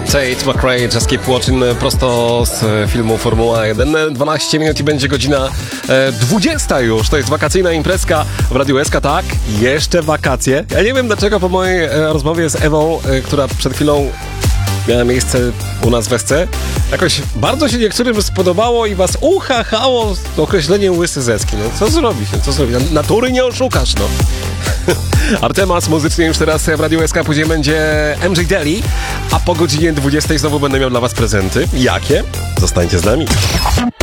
Tate McRae, Just Keep Watching, prosto z filmu Formuła 1. 12 minut i będzie godzina 20 już. To jest wakacyjna imprezka w Radiu SK, tak? Jeszcze wakacje. Ja nie wiem dlaczego po mojej rozmowie z Ewą, która przed chwilą miała miejsce u nas w SC, jakoś bardzo się niektórym spodobało i was uchachało określenie łysy zeski. No co zrobić? No, co zrobić? Natury nie oszukasz, no. Artemas muzycznie już teraz w Radiu SK, później będzie MJ Daly, a po godzinie 20 znowu będę miał dla was prezenty. Jakie? Zostańcie z nami.